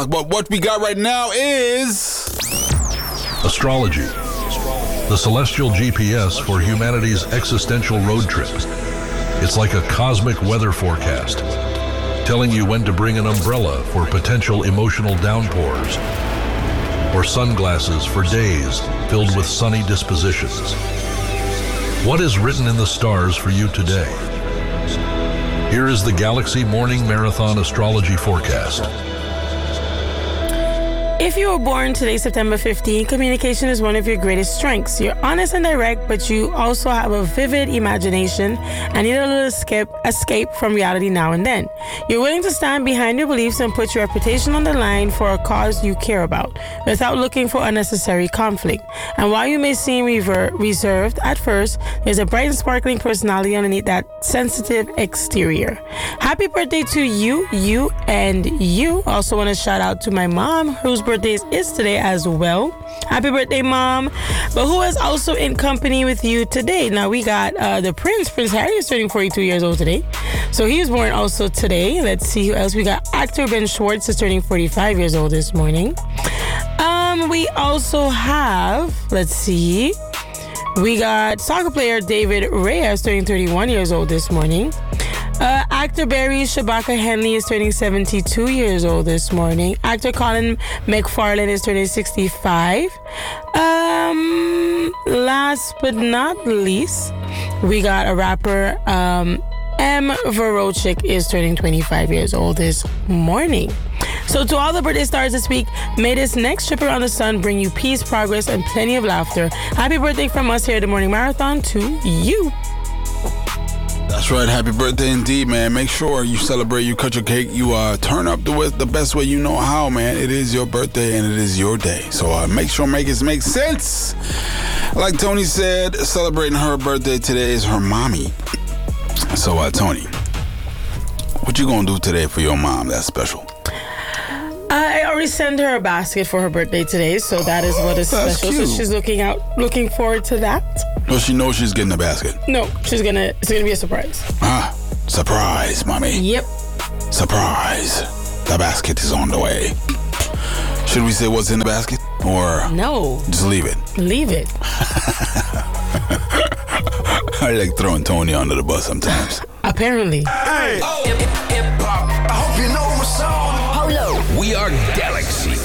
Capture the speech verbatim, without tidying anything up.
o'clock. But what we got right now is... Astrology, the celestial G P S for humanity's existential road trip. It's like a cosmic weather forecast, telling you when to bring an umbrella for potential emotional downpours, or sunglasses for days filled with sunny dispositions. What is written in the stars for you today? Here is the Galaxy Morning Marathon Astrology Forecast. If you were born today, September fifteenth, communication is one of your greatest strengths. You're honest and direct, but you also have a vivid imagination and need a little escape, escape from reality now and then. You're willing to stand behind your beliefs and put your reputation on the line for a cause you care about, without looking for unnecessary conflict. And while you may seem rever- reserved at first, there's a bright and sparkling personality underneath that sensitive exterior. Happy birthday to you, you, and you. Also want to shout out to my mom, whose birthday is today as well. Happy birthday, Mom. But who is also in company with you today? Now, we got uh, the Prince. Prince Harry is turning forty-two years old today. So he was born also today. Let's see who else. We got actor Ben Schwartz is turning forty-five years old this morning. Um, we also have, let's see, we got soccer player David Reyes turning thirty-one years old this morning. Uh, actor Barry Shabaka Henley is turning seventy-two years old this morning. Actor Colin McFarlane is turning sixty-five. Um, last but not least, we got a rapper, um, M. Verochik is turning twenty-five years old this morning. So to all the birthday stars this week, may this next trip around the sun bring you peace, progress, and plenty of laughter. Happy birthday from us here at the Morning Marathon to you. That's right. Happy birthday indeed, man. Make sure you celebrate, you cut your cake, you uh, turn up the, way, the best way you know how, man. It is your birthday and it is your day. So uh, make sure make it make sense. Like Tony said, celebrating her birthday today is her mommy. So, uh, Tony, what you gonna do today for your mom that's special? I already sent her a basket for her birthday today, so that is what is That's special. cute. So she's looking out, looking forward to that. Does she know she's getting a basket? No, she's gonna. It's gonna be a surprise. Ah, surprise, mommy. Yep. Surprise. The basket is on the way. Should we say what's in the basket? Or No. just leave it? Leave it. I like throwing Tony under the bus sometimes. Apparently. Hey, hip, hip, hip hop. I hope you know my song. We are Galaxy.